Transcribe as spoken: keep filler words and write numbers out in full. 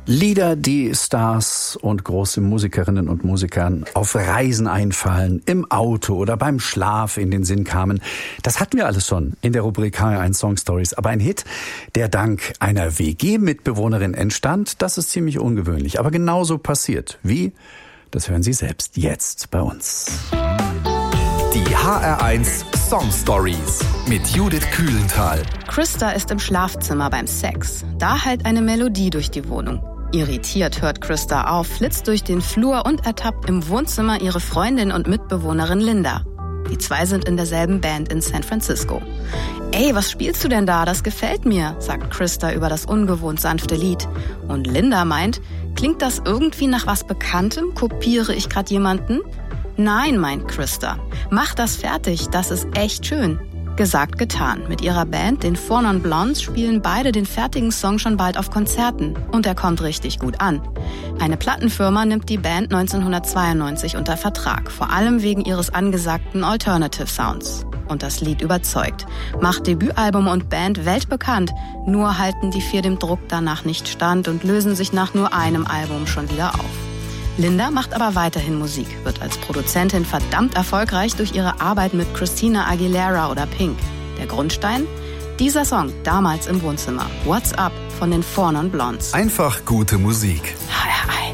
Lieder, die Stars und große Musikerinnen und Musikern auf Reisen einfallen, im Auto oder beim Schlaf in den Sinn kamen. Das hatten wir alles schon in der Rubrik H R eins Song Stories. Aber ein Hit, der dank einer W G-Mitbewohnerin entstand, das ist ziemlich ungewöhnlich. Aber genauso passiert. Wie? Das hören Sie selbst jetzt bei uns. Die H R eins Song Stories mit Judith Kühlenthal. Christa ist im Schlafzimmer beim Sex. Da hallt eine Melodie durch die Wohnung. Irritiert hört Christa auf, flitzt durch den Flur und ertappt im Wohnzimmer ihre Freundin und Mitbewohnerin Linda. Die zwei sind in derselben Band in San Francisco. »Ey, was spielst du denn da? Das gefällt mir«, sagt Christa über das ungewohnt sanfte Lied. Und Linda meint, »Klingt das irgendwie nach was Bekanntem? Kopiere ich gerade jemanden?« »Nein«, meint Christa. »Mach das fertig, das ist echt schön.« Gesagt, getan. Mit ihrer Band, den Four Non Blondes, spielen beide den fertigen Song schon bald auf Konzerten. Und er kommt richtig gut an. Eine Plattenfirma nimmt die Band neunzehnhundertzweiundneunzig unter Vertrag. Vor allem wegen ihres angesagten Alternative Sounds. Und das Lied überzeugt. Macht Debütalbum und Band weltbekannt. Nur halten die vier dem Druck danach nicht stand und lösen sich nach nur einem Album schon wieder auf. Linda macht aber weiterhin Musik, wird als Produzentin verdammt erfolgreich durch ihre Arbeit mit Christina Aguilera oder Pink. Der Grundstein? Dieser Song, damals im Wohnzimmer. What's Up von den Four Non Blondes. Einfach gute Musik. H R eins.